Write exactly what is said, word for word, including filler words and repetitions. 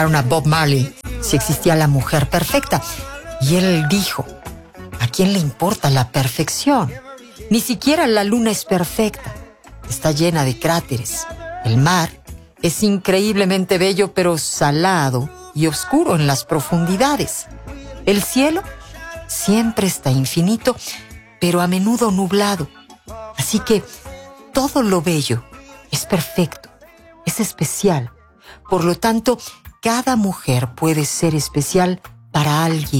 a Bob Marley si existía la mujer perfecta. Y él dijo, ¿a quién le importa la perfección? Ni siquiera la luna es perfecta. Está llena de cráteres. El mar es increíblemente bello, pero salado y oscuro en las profundidades. El cielo siempre está infinito, pero a menudo nublado. Así que todo lo bello es perfecto, es especial. Por lo tanto, cada mujer puede ser especial para alguien.